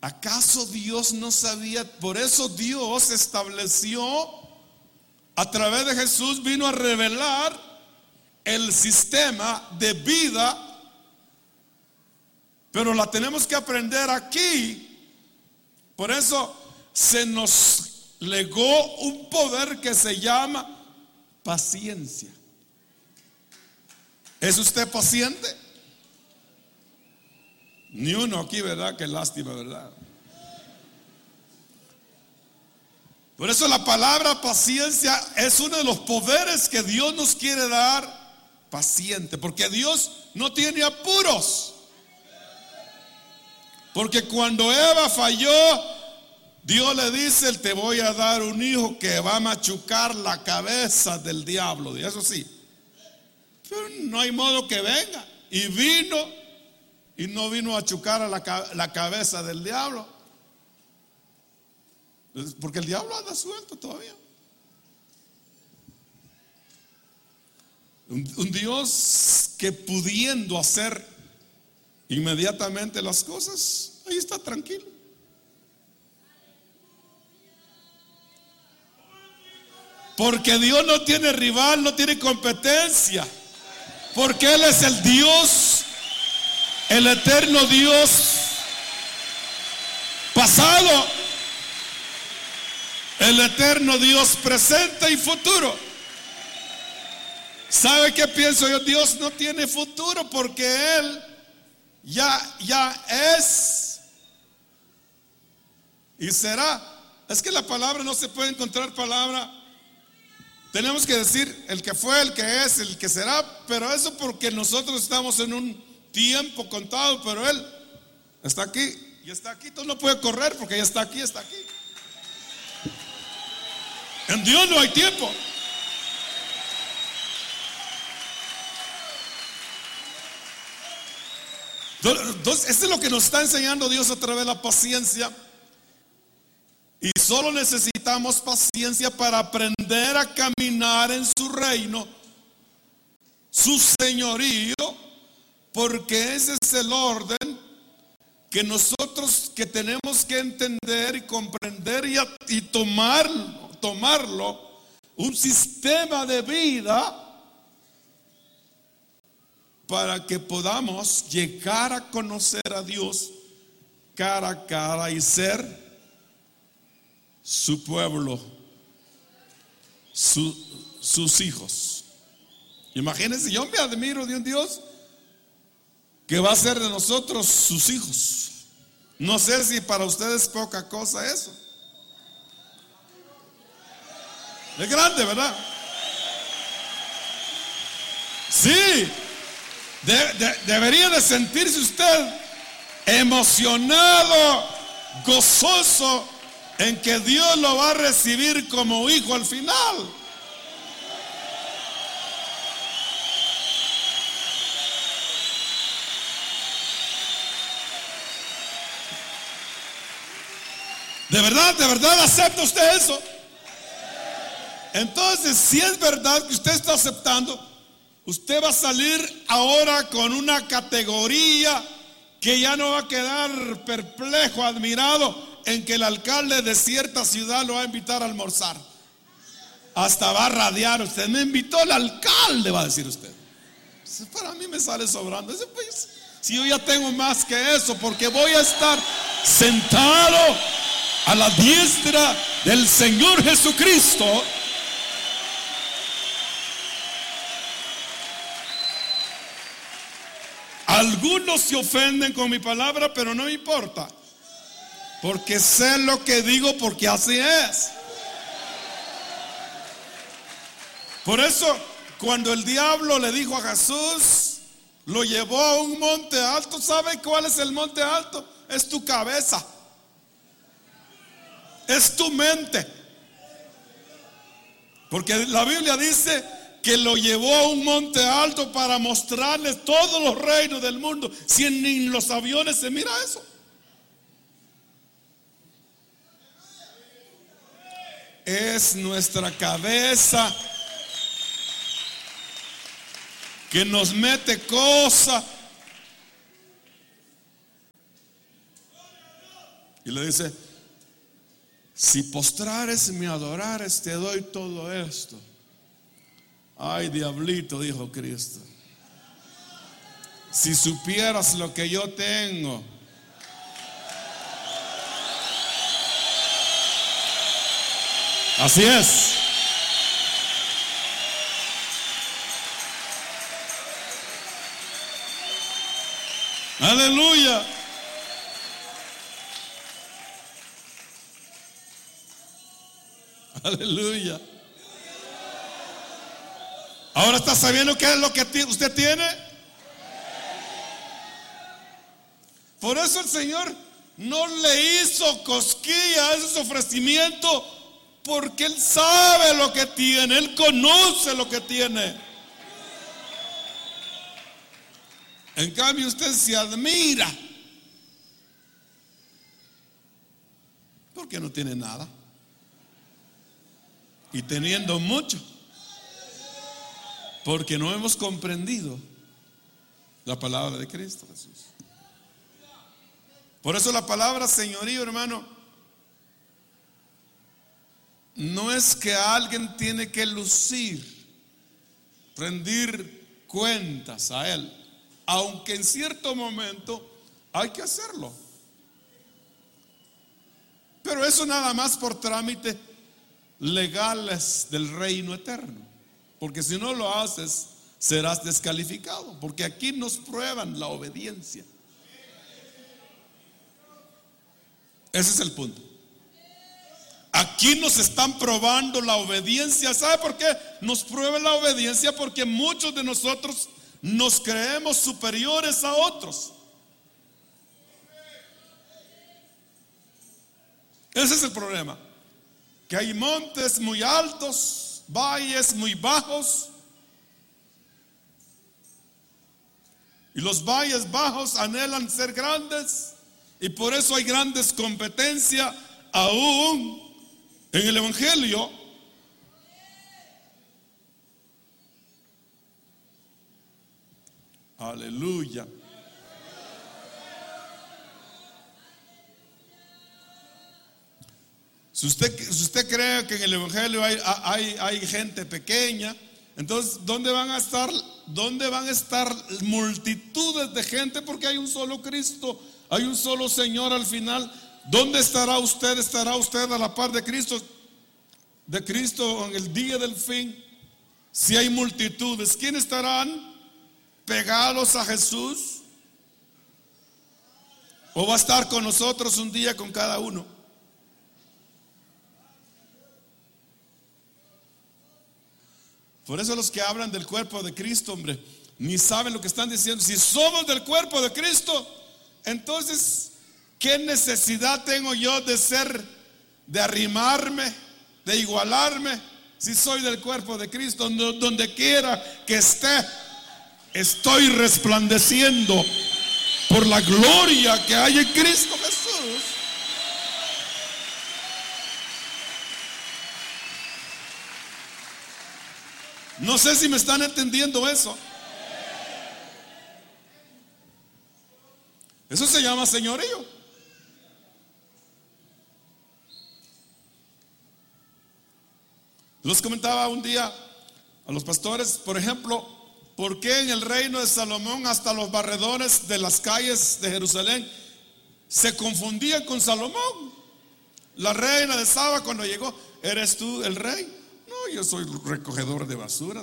¿Acaso Dios no sabía? Por eso Dios estableció, a través de Jesús vino a revelar el sistema de vida, pero la tenemos que aprender aquí. Por eso se nos legó un poder que se llama paciencia. ¿Es usted paciente? Ni uno aquí, ¿verdad? Qué lástima, ¿verdad? Por eso la palabra paciencia es uno de los poderes que Dios nos quiere dar. Paciente, porque Dios no tiene apuros. Porque cuando Eva falló, Dios le dice: te voy a dar un hijo que va a machucar la cabeza del diablo. Y eso sí, pero no hay modo que venga. Y vino, y no vino a machucar a la cabeza del diablo, porque el diablo anda suelto todavía. Un Dios que pudiendo hacer inmediatamente las cosas, ahí está tranquilo. Porque Dios no tiene rival, no tiene competencia. Porque Él es el Dios, el eterno Dios, pasado, el eterno Dios presente y futuro. ¿Sabe qué pienso yo? Dios no tiene futuro porque Él ya es y será. Es que la palabra no se puede encontrar palabra. Tenemos que decir el que fue, el que es, el que será. Pero eso porque nosotros estamos en un tiempo contado. Pero Él está aquí y está aquí. Tú no puedes correr porque ya está aquí, está aquí. En Dios no hay tiempo. Entonces, esto es lo que nos está enseñando Dios a través de la paciencia. Y solo necesitamos paciencia para aprender a caminar en su reino, su señorío, porque ese es el orden que nosotros que tenemos que entender y comprender y tomarlo, un sistema de vida para que podamos llegar a conocer a Dios cara a cara y ser su pueblo, sus hijos. Imagínense, yo me admiro de un Dios que va a ser de nosotros sus hijos. No sé si para ustedes es poca cosa eso. Es grande, ¿verdad? Sí. Debería de sentirse usted emocionado, gozoso en que Dios lo va a recibir como hijo al final. ¿De verdad acepta usted eso? Entonces, si es verdad que usted está aceptando, usted va a salir ahora con una categoría que ya no va a quedar perplejo, admirado en que el alcalde de cierta ciudad lo va a invitar a almorzar. Hasta va a radiar: usted me invitó el alcalde, va a decir usted. Eso para mí me sale sobrando. Ese pues, si yo ya tengo más que eso, porque voy a estar sentado a la diestra del Señor Jesucristo. Algunos se ofenden con mi palabra, pero no me importa, porque sé lo que digo, porque así es. Por eso, cuando el diablo le dijo a Jesús, lo llevó a un monte alto. ¿Sabe cuál es el monte alto? Es tu cabeza, es tu mente. Porque la Biblia dice que lo llevó a un monte alto para mostrarles todos los reinos del mundo. Si ni en los aviones se mira eso. Es nuestra cabeza que nos mete cosas. Y le dice: si postrares y me adorares, te doy todo esto. Ay, diablito, dijo Cristo, si supieras lo que yo tengo. Así es. Aleluya. Aleluya. Ahora está sabiendo qué es lo que usted tiene. Por eso el Señor no le hizo cosquilla a ese ofrecimiento, porque Él sabe lo que tiene, Él conoce lo que tiene. En cambio, usted se admira porque no tiene nada, y teniendo mucho, porque no hemos comprendido la palabra de Cristo Jesús. Por eso la palabra señorío, hermano, no es que alguien tiene que lucir, rendir cuentas a Él, aunque en cierto momento hay que hacerlo. Pero eso nada más por trámites legales del reino eterno, porque si no lo haces serás descalificado, porque aquí nos prueban la obediencia. Ese es el punto. Aquí nos están probando la obediencia. ¿Sabe por qué nos prueban la obediencia? Porque muchos de nosotros nos creemos superiores a otros. Ese es el problema, que hay montes muy altos, valles muy bajos, y los valles bajos anhelan ser grandes, y por eso hay grandes competencias aún en el evangelio. Aleluya. Si usted cree que en el evangelio hay gente pequeña, entonces ¿dónde van a estar multitudes de gente? Porque hay un solo Cristo, hay un solo Señor al final. ¿Dónde estará usted? ¿Estará usted a la par de Cristo en el día del fin? Si hay multitudes, ¿quiénes estarán pegados a Jesús? ¿O va a estar con nosotros un día con cada uno? Por eso los que hablan del cuerpo de Cristo, hombre, ni saben lo que están diciendo. Si somos del cuerpo de Cristo, entonces ¿qué necesidad tengo yo de arrimarme, de igualarme? Si soy del cuerpo de Cristo, donde quiera que esté, estoy resplandeciendo por la gloria que hay en Cristo Jesús. No sé si me están entendiendo eso. Eso se llama señorío. Les comentaba un día a los pastores, por ejemplo, ¿por qué en el reino de Salomón hasta los barredores de las calles de Jerusalén se confundían con Salomón? La reina de Saba, cuando llegó: ¿eres tú el rey? No, yo soy recogedor de basura.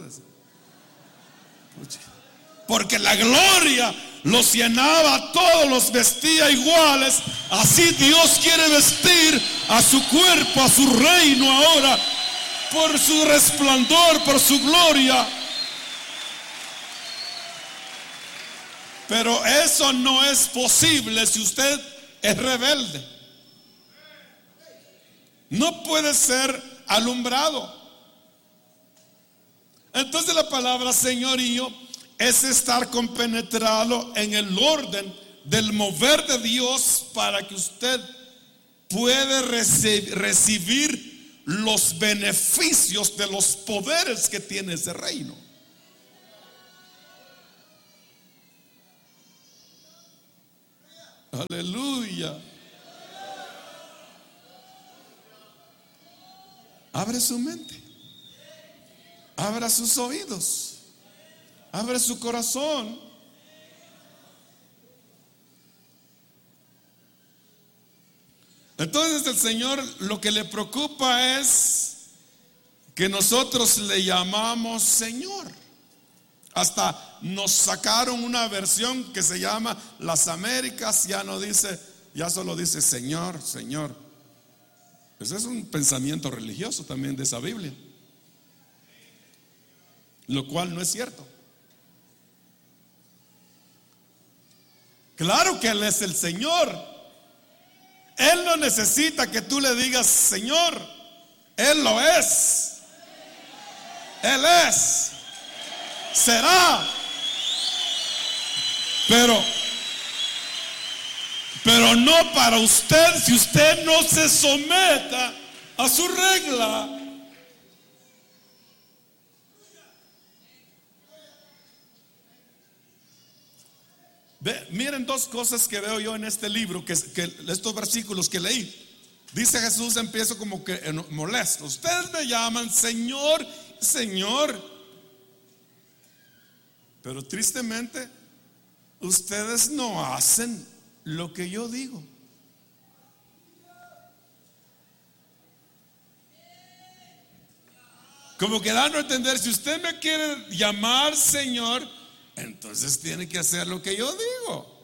Porque la gloria los llenaba, todos los vestía iguales. Así Dios quiere vestir a su cuerpo, a su reino ahora, por su resplandor, por su gloria. Pero eso no es posible si usted es rebelde. No puede ser alumbrado. Entonces la palabra señorío es estar compenetrado en el orden del mover de Dios, para que usted pueda recibir los beneficios de los poderes que tiene ese reino. Aleluya. Abre su mente, abra sus oídos, abre su corazón. Entonces el Señor lo que le preocupa es que nosotros le llamamos Señor. Hasta nos sacaron una versión que se llama Las Américas, ya no dice, ya solo dice Señor, Señor. Ese es un pensamiento religioso también de esa Biblia, lo cual no es cierto. Claro que Él es el Señor. Él no necesita que tú le digas Señor. Él lo es. Él es. Será. Pero no para usted si usted no se someta a su regla. Miren dos cosas que veo yo en este libro, que estos versículos que leí. Dice Jesús, empiezo como que molesto. Ustedes me llaman Señor, Señor, pero tristemente ustedes no hacen lo que yo digo. Como que dando a entender, si usted me quiere llamar Señor, entonces tiene que hacer lo que yo digo.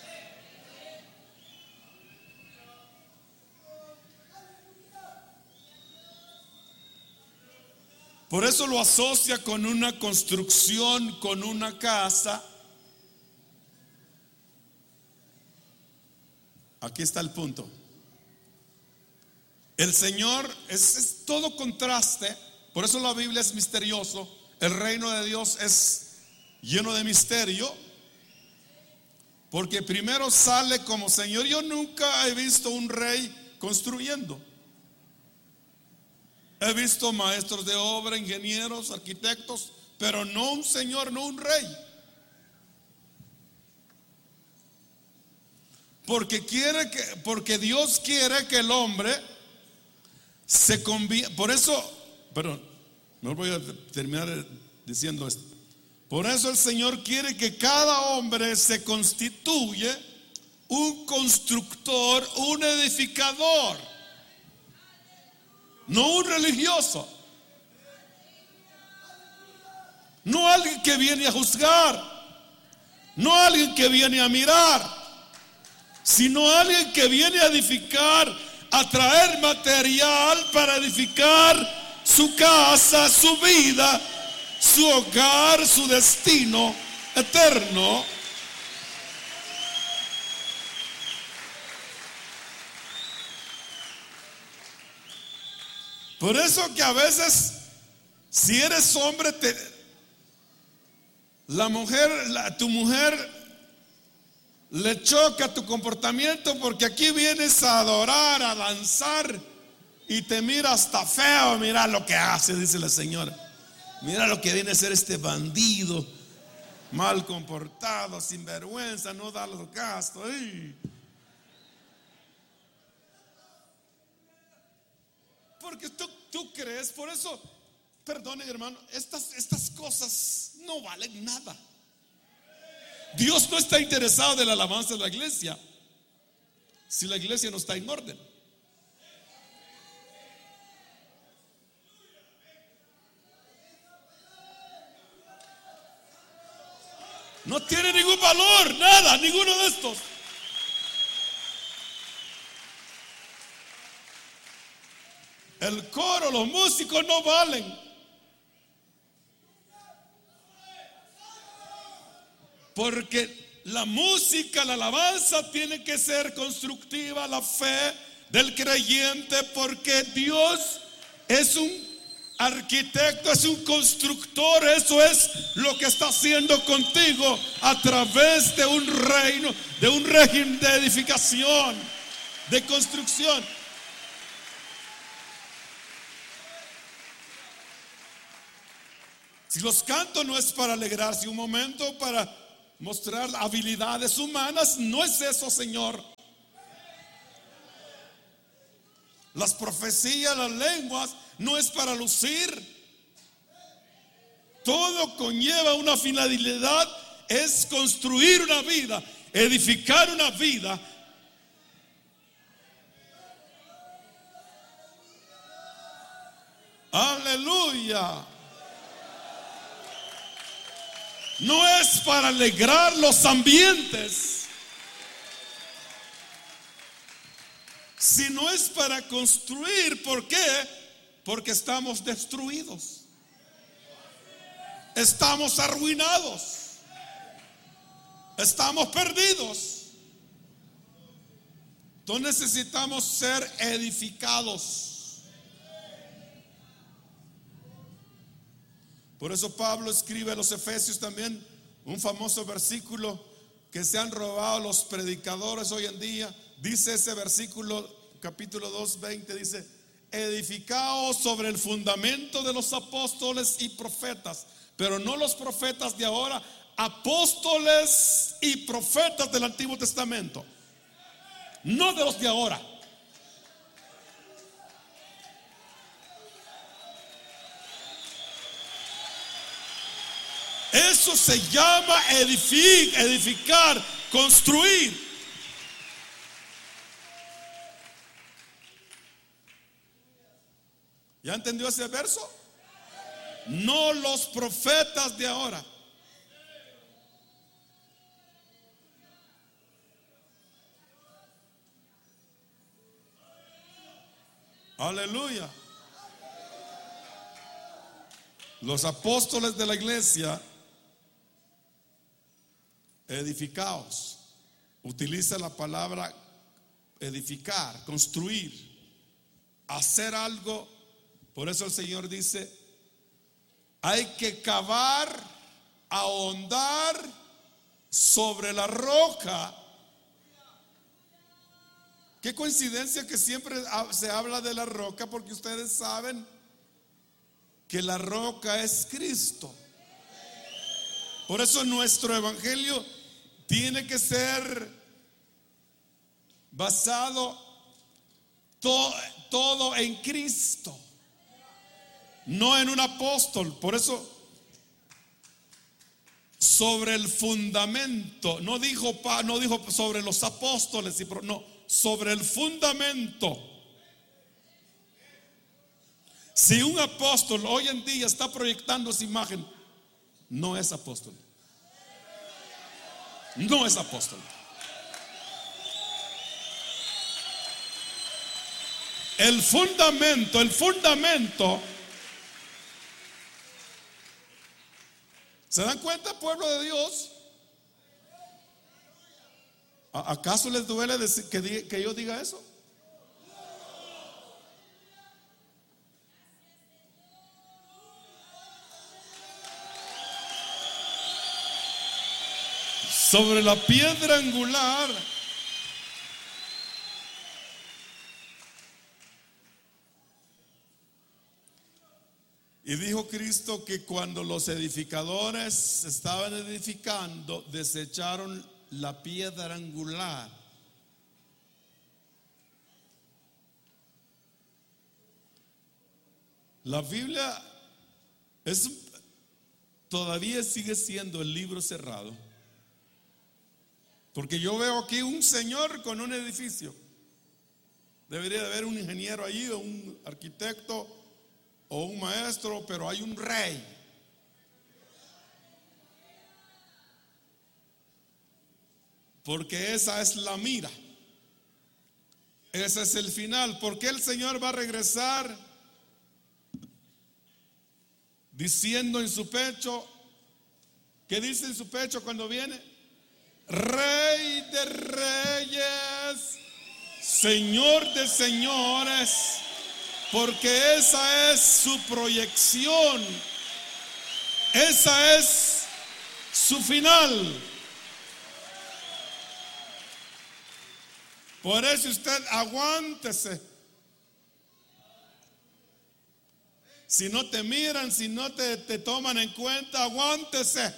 Por eso lo asocia con una construcción, con una casa. Aquí está el punto. El Señor es todo contraste. Por eso la Biblia es misterioso. El reino de Dios es lleno de misterio, porque primero sale como Señor. Yo nunca he visto un rey construyendo. He visto maestros de obra, ingenieros, arquitectos, pero no un señor, no un rey. Porque Dios quiere que el hombre se convierta. Por eso, perdón, no voy a terminar diciendo esto. Por eso el Señor quiere que cada hombre se constituya un constructor, un edificador, no un religioso, no alguien que viene a juzgar, no alguien que viene a mirar, sino alguien que viene a edificar, a traer material para edificar su casa, su vida, su hogar, su destino eterno. Por eso que a veces, si eres hombre, tu mujer le choca tu comportamiento, porque aquí vienes a adorar, a danzar, y te mira hasta feo. Mira lo que hace, dice la señora. Mira lo que viene a ser este bandido, mal comportado, sin vergüenza, no da los gastos. Porque tú crees, por eso, perdone hermano, estas cosas no valen nada. Dios no está interesado de la alabanza de la iglesia si la iglesia no está en orden. No tiene ningún valor, nada, ninguno de estos. El coro, los músicos no valen. Porque la música, la alabanza tiene que ser constructiva, la fe del creyente, porque Dios es un arquitecto, es un constructor. Eso es lo que está haciendo contigo a través de un reino, de un régimen de edificación, de construcción. Si los cantos no es para alegrarse un momento, para mostrar habilidades humanas, no es eso, Señor. Las profecías, las lenguas, no es para lucir. Todo conlleva una finalidad, es construir una vida, edificar una vida. Aleluya. No es para alegrar los ambientes, sino es para construir. ¿Por qué? Porque estamos destruidos. Estamos arruinados. Estamos perdidos. Entonces necesitamos ser edificados. Por eso Pablo escribe a los Efesios también un famoso versículo que se han robado los predicadores hoy en día. Dice ese versículo, capítulo 2, 20, dice: edificaos sobre el fundamento de los apóstoles y profetas. Pero no los profetas de ahora, apóstoles y profetas del Antiguo Testamento. No de los de ahora. Eso se llama edificar, construir. ¿Ya entendió ese verso? No los profetas de ahora. Aleluya. Los apóstoles de la iglesia, edificaos. Utiliza la palabra edificar, construir, hacer algo. Por eso el Señor dice: hay que cavar, ahondar sobre la roca. Qué coincidencia que siempre se habla de la roca, porque ustedes saben que la roca es Cristo. Por eso nuestro evangelio tiene que ser basado todo en Cristo, no en un apóstol. Por eso, sobre el fundamento, no dijo sobre los apóstoles, no, sobre el fundamento. Si un apóstol hoy en día está proyectando esa imagen, no es apóstol. No es apóstol. El fundamento. ¿Se dan cuenta, pueblo de Dios? ¿Acaso les duele decir que yo diga eso? Sobre la piedra angular y dijo Cristo que cuando los edificadores estaban edificando, desecharon la piedra angular. La Biblia todavía sigue siendo el libro cerrado, porque yo veo aquí un señor con un edificio. Debería de haber un ingeniero allí, o un arquitecto, o un maestro, pero hay un rey. Porque esa es la mira. Ese es el final. Porque el Señor va a regresar diciendo en su pecho, ¿qué dice en su pecho cuando viene? Rey de reyes, Señor de señores. Porque esa es su proyección, esa es su final. Por eso usted aguántese. Si no te miran, si no te toman en cuenta, aguántese.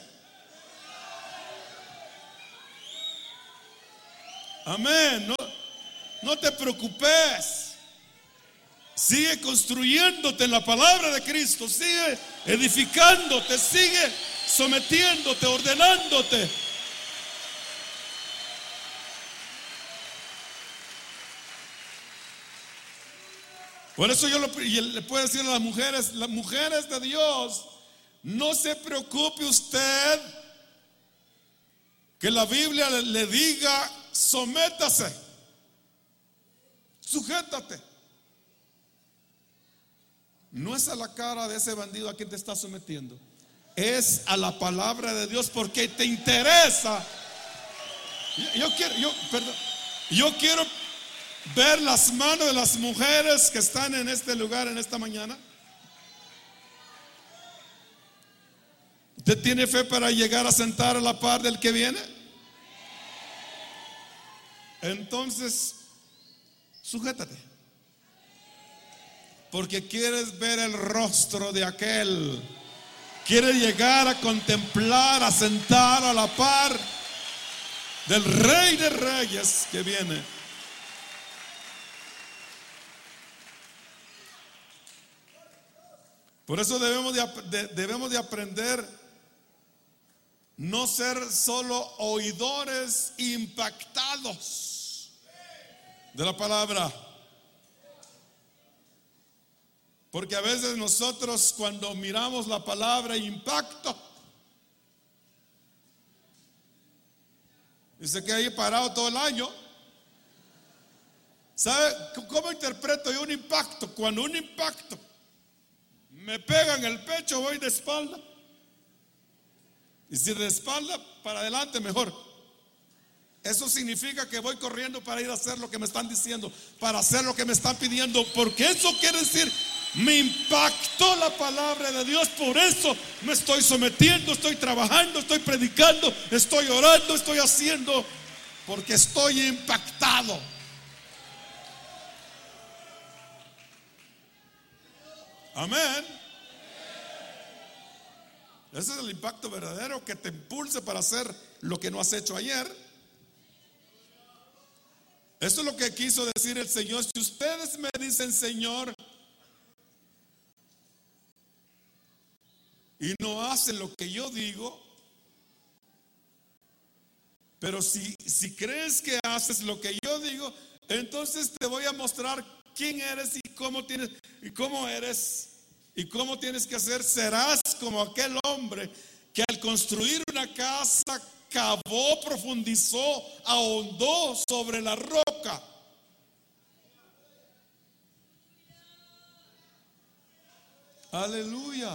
Amén. No te preocupes. Sigue construyéndote en la palabra de Cristo. Sigue edificándote. Sigue sometiéndote, ordenándote. Por eso yo le puedo decir a las mujeres de Dios, no se preocupe usted que la Biblia le diga, sométase, sujétate. No es a la cara de ese bandido a quien te está sometiendo, es a la palabra de Dios, porque te interesa. Yo quiero ver las manos de las mujeres que están en este lugar en esta mañana. ¿Usted tiene fe para llegar a sentar a la par del que viene? Entonces, sujétate, porque quieres ver el rostro de aquel. Quieres llegar a contemplar, a sentar a la par del Rey de Reyes que viene. Por eso debemos de aprender no ser solo oidores impactados de la palabra. Porque a veces nosotros cuando miramos la palabra impacto, dice que ahí parado todo el año. ¿Sabe cómo interpreto yo un impacto? Cuando un impacto me pega en el pecho, voy de espalda. Y si de espalda para adelante, mejor. Eso significa que voy corriendo para ir a hacer lo que me están diciendo, para hacer lo que me están pidiendo, porque eso quiere decir, me impactó la palabra de Dios, por eso me estoy sometiendo, estoy trabajando, estoy predicando, estoy orando, estoy haciendo, porque estoy impactado. Amén. Ese es el impacto verdadero que te impulse para hacer lo que no has hecho ayer. Eso es lo que quiso decir el Señor. Si ustedes me dicen Señor y no hacen lo que yo digo, pero si crees que haces lo que yo digo, entonces te voy a mostrar quién eres y cómo eres y cómo tienes que hacer. Serás como aquel hombre que al construir una casa cavó, profundizó, ahondó sobre la roca. Aleluya.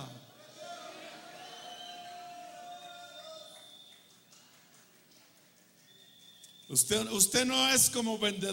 Usted no es como vendedor